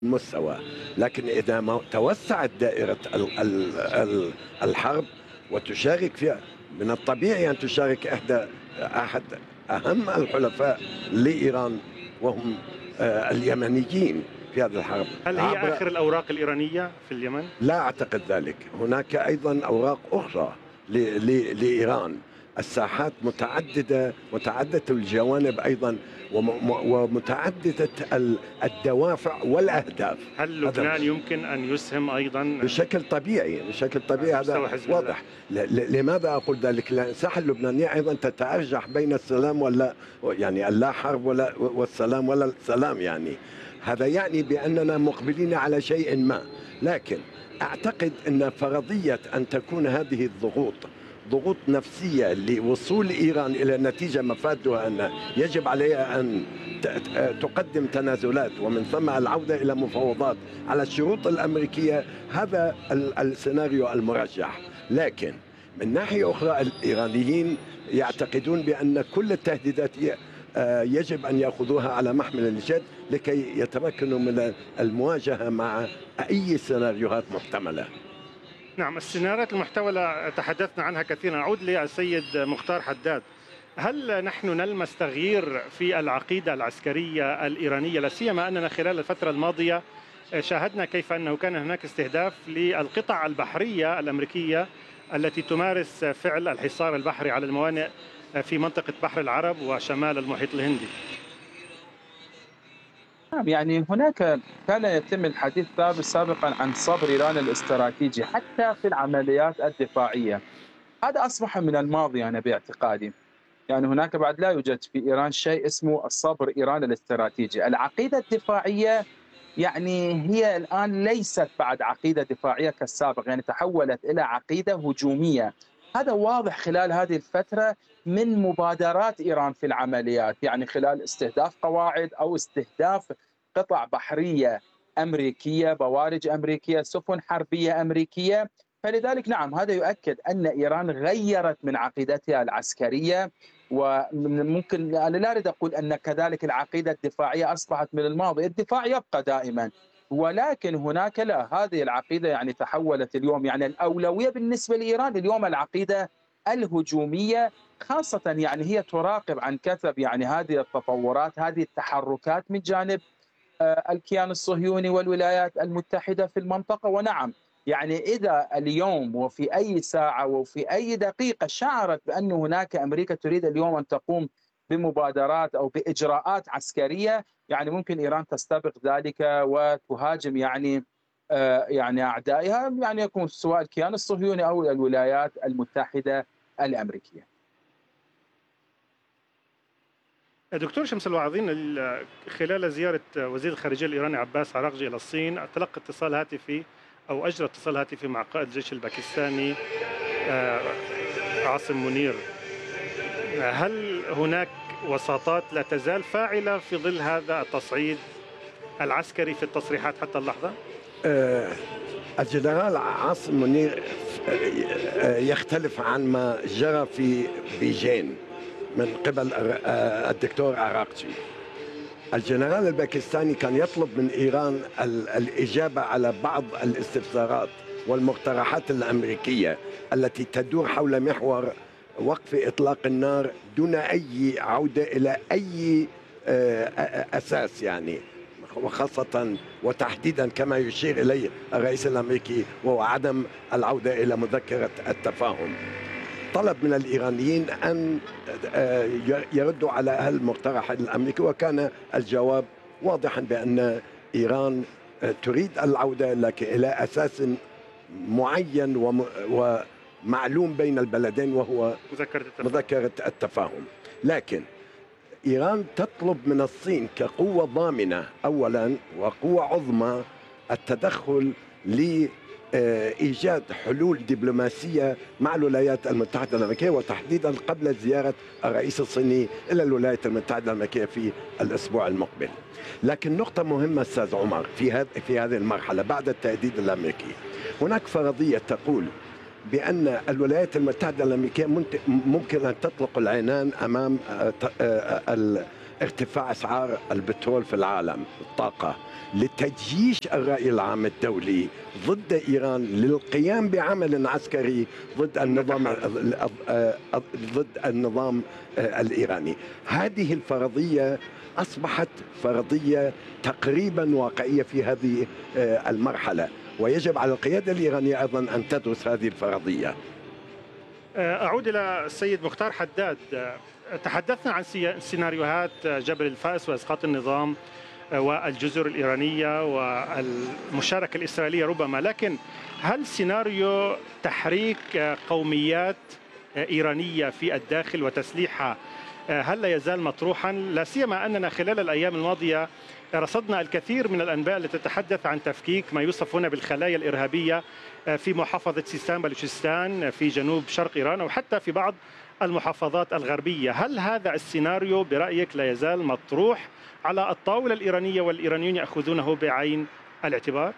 المستوى. لكن إذا ما توسعت دائرة الحرب وتشارك فيها، من الطبيعي أن تشارك أحد أهم الحلفاء لإيران، وهم اليمنيين في هذه الحرب هل هي عبر. آخر الأوراق الإيرانية في اليمن؟ لا أعتقد ذلك، هناك أيضا أوراق أخرى لإيران. الساحات متعددة الجوانب أيضا، ومتعددة الدوافع والأهداف. هل لبنان يمكن أن يسهم أيضا بشكل طبيعي هذا واضح. لماذا أقول ذلك؟ لأن الساحة اللبنانية أيضا تتأرجح بين السلام ولا، يعني اللا حرب والسلام ولا السلام. يعني هذا يعني بأننا مقبلين على شيء ما، لكن أعتقد أن فرضية أن تكون هذه ضغوط نفسية لوصول إيران إلى نتيجة مفادها أن يجب عليها أن تقدم تنازلات، ومن ثم العودة إلى مفاوضات على الشروط الأمريكية. هذا السيناريو المرجح. لكن من ناحية أخرى الإيرانيين يعتقدون بأن كل التهديدات يجب أن يأخذوها على محمل الجد لكي يتمكنوا من المواجهة مع أي سيناريوهات محتملة. نعم، السيناريوهات المحتملة تحدثنا عنها كثيرا. أعود للسيد مختار حداد، هل نحن نلمس تغيير في العقيدة العسكرية الإيرانية، لا سيما أننا خلال الفترة الماضية شاهدنا كيف أنه كان هناك استهداف للقطع البحرية الأمريكية التي تمارس فعل الحصار البحري على الموانئ في منطقة بحر العرب وشمال المحيط الهندي؟ نعم، يعني هناك كان يتم الحديث سابقا عن صبر إيران الاستراتيجي حتى في العمليات الدفاعية. هذا أصبح من الماضي أنا باعتقادي. يعني هناك بعد لا يوجد في إيران شيء اسمه الصبر إيران الاستراتيجي. العقيدة الدفاعية يعني هي الآن ليست بعد عقيدة دفاعية كالسابق، يعني تحولت إلى عقيدة هجومية. هذا واضح خلال هذه الفترة من مبادرات إيران في العمليات، يعني خلال استهداف قواعد أو استهداف قطع بحرية أمريكية، بوارج أمريكية، سفن حربية أمريكية. فلذلك نعم، هذا يؤكد أن إيران غيرت من عقيدتها العسكرية. وممكن أنا لا أريد أقول أن كذلك العقيدة الدفاعية أصبحت من الماضي، الدفاع يبقى دائما، ولكن هناك لا، هذه العقيدة يعني تحولت اليوم، يعني الأولوية بالنسبة لإيران اليوم العقيدة الهجومية، خاصة يعني هي تراقب عن كثب يعني هذه التطورات، هذه التحركات من جانب الكيان الصهيوني والولايات المتحدة في المنطقة. ونعم، يعني إذا اليوم وفي أي ساعة وفي أي دقيقة شعرت بأن هناك أمريكا تريد اليوم أن تقوم بمبادرات أو بإجراءات عسكرية، يعني ممكن إيران تستبق ذلك وتهاجم يعني أعدائها، يعني يكون سواء الكيان الصهيوني أو الولايات المتحدة الأمريكية. دكتور شمس الوعظين، خلال زيارة وزير الخارجية الإيراني عباس عراقجي إلى الصين تلقى اتصال هاتفي أو أجرى اتصال هاتفي مع قائد الجيش الباكستاني عاصم منير. هل هناك وساطات لا تزال فاعلة في ظل هذا التصعيد العسكري في التصريحات حتى اللحظة؟ الجنرال عاصم منير يختلف عن ما جرى في بيجين من قبل الدكتور عراقجي. الجنرال الباكستاني كان يطلب من إيران الإجابة على بعض الاستفسارات والمقترحات الأمريكية التي تدور حول محور وقف إطلاق النار دون أي عودة إلى أي أساس، يعني وخاصة وتحديدا كما يشير إليه الرئيس الأمريكي، وهو عدم العودة إلى مذكرة التفاهم. طلب من الإيرانيين أن يردوا على المقترح الأمريكي، وكان الجواب واضحا بأن إيران تريد العودة لكن إلى أساس معين ومعلوم بين البلدين، وهو مذكرة التفاهم. لكن إيران تطلب من الصين كقوة ضامنة أولا وقوة عظمى التدخل لإيجاد حلول دبلوماسية مع الولايات المتحدة الأمريكية، وتحديدا قبل زيارة الرئيس الصيني إلى الولايات المتحدة الأمريكية في الأسبوع المقبل. لكن نقطة مهمة أستاذ عمر في هذه المرحلة بعد التهديد الأمريكي، هناك فرضية تقول بأن الولايات المتحدة الأمريكية ممكن أن تطلق العنان أمام ارتفاع أسعار البترول في العالم، الطاقة، لتجيش الرأي العام الدولي ضد إيران للقيام بعمل عسكري ضد النظام الإيراني. هذه الفرضية أصبحت فرضية تقريبا واقعية في هذه المرحلة، ويجب على القيادة الإيرانية أيضا أن تدرس هذه الفرضية. أعود إلى السيد مختار حداد. تحدثنا عن سيناريوهات جبل الفأس وإسقاط النظام والجزر الإيرانية والمشاركة الإسرائيلية ربما، لكن هل سيناريو تحريك قوميات إيرانية في الداخل وتسليحها هل لا يزال مطروحا؟ لا سيما أننا خلال الأيام الماضية رصدنا الكثير من الأنباء التي تتحدث عن تفكيك ما يوصف هنا بالخلايا الإرهابية في محافظة سيستان بلوشستان في جنوب شرق إيران، وحتى في بعض المحافظات الغربية. هل هذا السيناريو برأيك لا يزال مطروح على الطاولة الإيرانية والإيرانيون يأخذونه بعين الاعتبار؟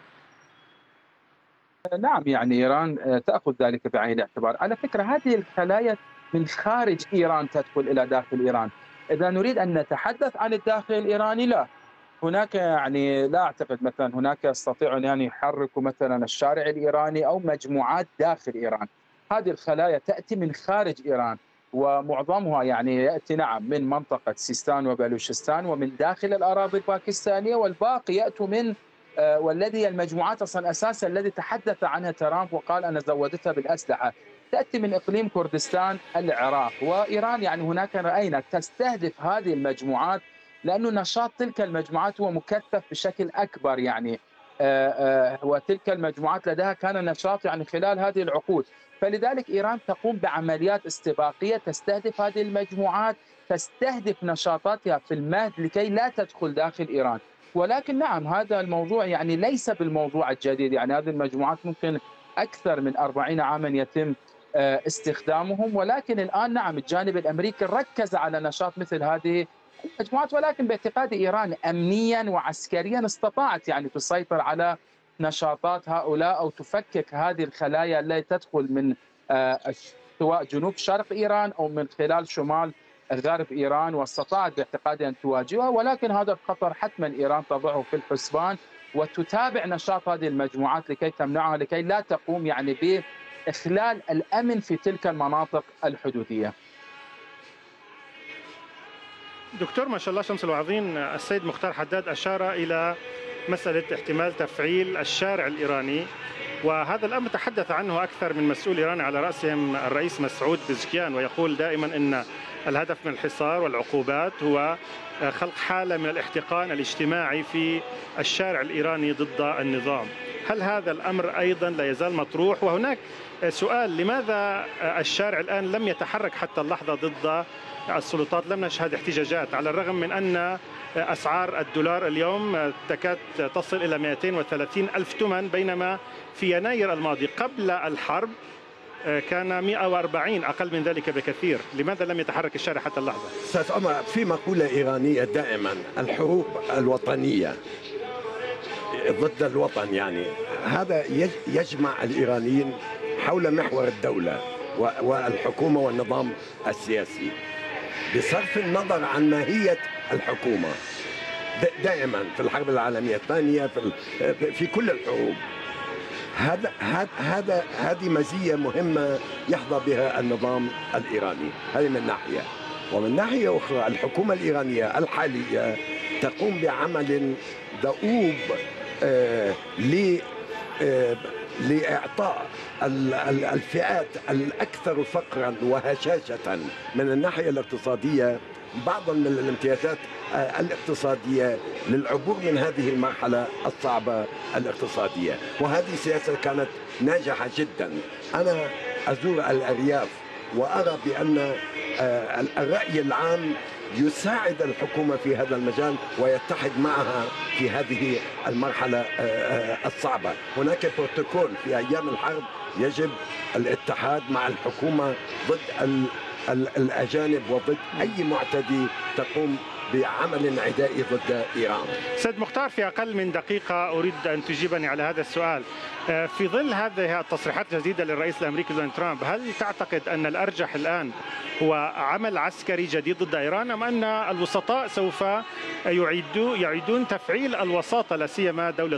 نعم، يعني إيران تأخذ ذلك بعين الاعتبار. على فكرة هذه الخلايا من خارج إيران تدخل إلى داخل إيران. إذا نريد أن نتحدث عن الداخل الإيراني، لا هناك يعني لا أعتقد مثلا هناك يستطيعون أن يحركوا مثلا الشارع الإيراني أو مجموعات داخل إيران. هذه الخلايا تأتي من خارج إيران، ومعظمها يعني يأتي نعم من منطقة سيستان وبلوشستان ومن داخل الأراضي الباكستانية، والباقي يأتوا من والذي المجموعات أصلا أساسا الذي تحدث عنها ترامب وقال أنا زودتها بالأسلحة تأتي من إقليم كردستان العراق. وإيران يعني هناك رأينا تستهدف هذه المجموعات لأنه نشاط تلك المجموعات هو مكثف بشكل أكبر، يعني وتلك المجموعات لديها كان نشاط يعني خلال هذه العقود، فلذلك إيران تقوم بعمليات استباقية تستهدف هذه المجموعات، تستهدف نشاطاتها في المهد لكي لا تدخل داخل إيران. ولكن نعم هذا الموضوع يعني ليس بالموضوع الجديد، يعني هذه المجموعات ممكن أكثر من 40 عاما يتم استخدامهم، ولكن الآن نعم الجانب الأمريكي ركز على نشاط مثل هذه المجموعات، ولكن باعتقاد إيران أمنيا وعسكريا استطاعت يعني تسيطر على نشاطات هؤلاء أو تفكك هذه الخلايا التي تدخل من سواء جنوب شرق إيران أو من خلال شمال غرب إيران، واستطاعت باعتقادي أن تواجهها. ولكن هذا الخطر حتما إيران تضعه في الحسبان وتتابع نشاط هذه المجموعات لكي تمنعها، لكي لا تقوم يعني بإخلال الأمن في تلك المناطق الحدودية. دكتور ما شاء الله شمس الوعظين، السيد مختار حداد أشار إلى مسألة احتمال تفعيل الشارع الإيراني، وهذا الأمر تحدث عنه أكثر من مسؤول إيراني على رأسهم الرئيس مسعود بزكيان، ويقول دائما أن الهدف من الحصار والعقوبات هو خلق حالة من الاحتقان الاجتماعي في الشارع الإيراني ضد النظام. هل هذا الأمر أيضا لا يزال مطروح؟ وهناك سؤال، لماذا الشارع الآن لم يتحرك حتى اللحظة ضد السلطات؟ لم نشهد احتجاجات على الرغم من أن أسعار الدولار اليوم تكاد تصل إلى 230 ألف تمن، بينما في يناير الماضي قبل الحرب كان 140 أقل من ذلك بكثير. لماذا لم يتحرك الشارع حتى اللحظة؟ أستاذ عمر، في مقولة إيرانية دائما، الحروب الوطنية ضد الوطن، يعني هذا يجمع الإيرانيين حول محور الدولة والحكومة والنظام السياسي بصرف النظر عن ماهية الحكومة. دائما في الحرب العالمية الثانية في كل الحروب هذه مزية مهمة يحظى بها النظام الإيراني، هذه من ناحية. ومن ناحية أخرى الحكومة الإيرانية الحالية تقوم بعمل دؤوب لإعطاء الفئات الأكثر فقرا وهشاشة من الناحية الاقتصادية بعضا من الامتيازات الاقتصادية للعبور من هذه المرحلة الصعبة الاقتصادية، وهذه سياسة كانت ناجحة جدا. أنا أزور الأرياف وأرى بأن الرأي العام يساعد الحكومة في هذا المجال ويتحد معها في هذه المرحلة الصعبة. هناك بروتوكول في أيام الحرب يجب الاتحاد مع الحكومة ضد الأجانب وضد أي معتدي تقوم بعمل عدائي ضد إيران. سيد مختار، في أقل من دقيقة أريد أن تجيبني على هذا السؤال. في ظل هذه التصريحات الجديدة للرئيس الأمريكي دونالد ترامب، هل تعتقد أن الأرجح الآن هو عمل عسكري جديد ضد إيران، أم أن الوسطاء سوف يعيدون تفعيل الوساطة لا سيما دولة